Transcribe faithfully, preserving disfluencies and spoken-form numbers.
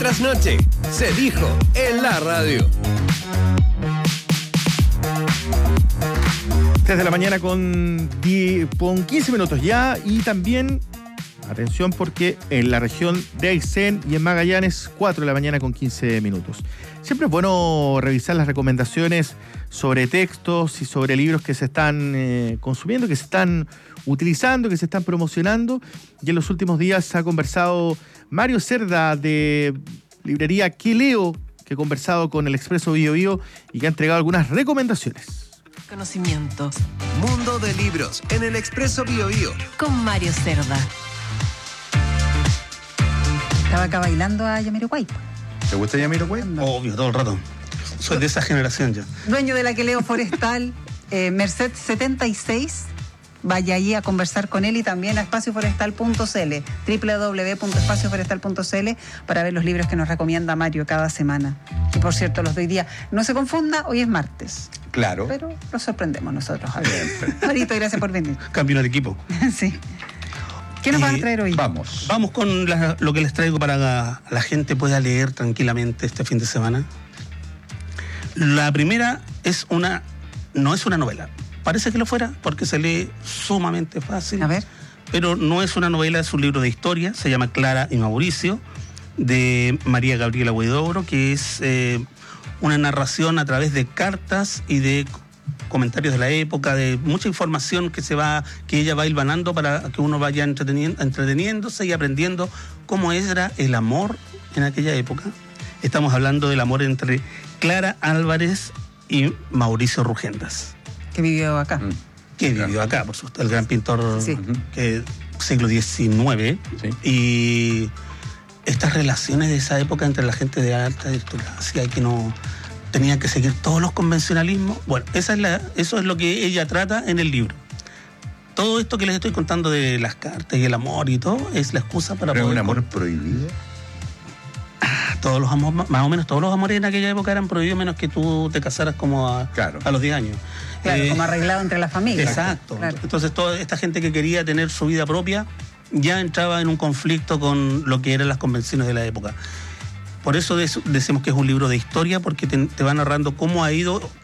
trasnoche. Se dijo en la radio. tres de la mañana con, diez, con quince minutos ya, y también, atención porque en la región de Aysén y en Magallanes, cuatro de la mañana con quince minutos. Siempre es bueno revisar las recomendaciones sobre textos y sobre libros que se están eh, consumiendo, que se están utilizando, que se están promocionando, y en los últimos días ha conversado Mario Cerda de librería ¿Qué leo?, que ha conversado con el Expreso Bio Bio y que ha entregado algunas recomendaciones. Conocimientos. Mundo de libros en el Expreso Bio Bio. Con Mario Cerda. Estaba acá bailando a Jamiroquai. ¿Te gusta Jamiroquai? Obvio, todo el rato. Soy de esa generación ya. Dueño de la Que leo Forestal, eh, Merced setenta y seis. Vaya allí a conversar con él y también a espacio forestal punto c l, doble u doble u doble u punto espacio forestal punto c l, para ver los libros que nos recomienda Mario cada semana. Y por cierto, los doy día. No se confunda, hoy es martes. Claro. Pero los sorprendemos nosotros. Marito, gracias por venir. Campeón de equipo. Sí. ¿Qué nos Eh, van a traer hoy? Vamos. Vamos con la- lo que les traigo para que la gente pueda leer tranquilamente este fin de semana. La primera es una, no es una novela. Parece que lo fuera porque se lee sumamente fácil. A ver. Pero no es una novela, es un libro de historia. Se llama Clara y Mauricio, de María Gabriela Huidobro, que es eh, una narración a través de cartas y de comentarios de la época, de mucha información que se va, que ella va hilvanando para que uno vaya entreteni- entreteniéndose y aprendiendo cómo era el amor en aquella época. Estamos hablando del amor entre Clara Álvarez y Mauricio Rugendas, Que vivió acá. Mm. que vivió acá, por supuesto, el gran pintor Sí. que siglo diecinueve. Sí. Y estas relaciones de esa época entre la gente de alta aristocracia que no tenía que seguir todos los convencionalismos. Bueno, esa es la, eso es lo que ella trata en el libro. Todo esto que les estoy contando de las cartas y el amor y todo es la excusa para ¿Pero es poder... un amor prohibido? Todos los amores, más o menos todos los amores en aquella época eran prohibidos, menos que tú te casaras como a, Claro. a los diez años. Claro, Eh, como arreglado entre las familias. Exacto. Claro. Entonces toda esta gente que quería tener su vida propia ya entraba en un conflicto con lo que eran las convenciones de la época. Por eso de- decimos que es un libro de historia, porque te, te va narrando cómo ha ido